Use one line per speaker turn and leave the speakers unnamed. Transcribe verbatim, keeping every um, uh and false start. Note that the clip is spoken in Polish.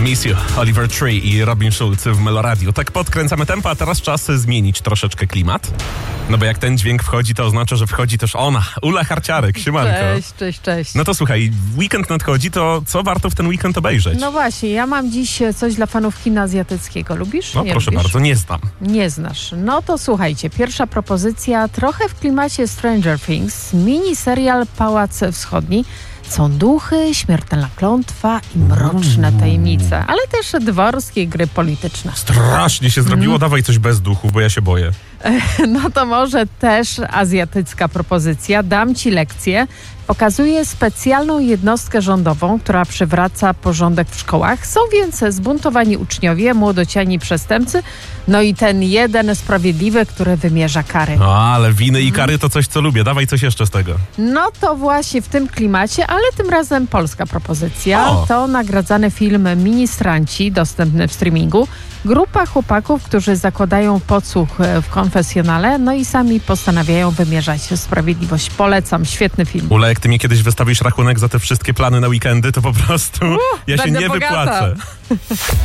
Miss You, Oliver Tree i Robin Schulz w Meloradiu. Tak podkręcamy tempo, a teraz czas zmienić troszeczkę klimat. No bo jak ten dźwięk wchodzi, to oznacza, że wchodzi też ona, Ula Harciarek, siemanko.
Cześć, cześć, cześć.
No to słuchaj, weekend nadchodzi, to co warto w ten weekend obejrzeć?
No właśnie, ja mam dziś coś dla fanów kina azjatyckiego. Lubisz?
No
Nie
proszę
lubisz?
bardzo, nie znam.
Nie znasz. No to słuchajcie, pierwsza propozycja, trochę w klimacie Stranger Things, mini serial Pałac Wschodni. Są duchy, śmiertelna klątwa i mroczne tajemnice, ale też dworskie gry polityczne.
Strasznie się zrobiło, dawaj coś bez duchów, bo ja się boję.
No to może też azjatycka propozycja. Dam ci lekcję. Pokazuje specjalną jednostkę rządową, która przywraca porządek w szkołach. Są więc zbuntowani uczniowie, młodociani przestępcy, no i ten jeden sprawiedliwy, który wymierza kary.
No ale winy i kary to coś, co lubię. Dawaj coś jeszcze z tego.
No to właśnie w tym klimacie, ale tym razem polska propozycja.
O.
To nagradzany film Ministranci, dostępny w streamingu. Grupa chłopaków, którzy zakładają podsłuch w konfesjonale, no i sami postanawiają wymierzać sprawiedliwość. Polecam, świetny film.
Ula, jak ty mi kiedyś wystawisz rachunek za te wszystkie plany na weekendy, to po prostu ja się
będę
nie
bogata.
wypłacę.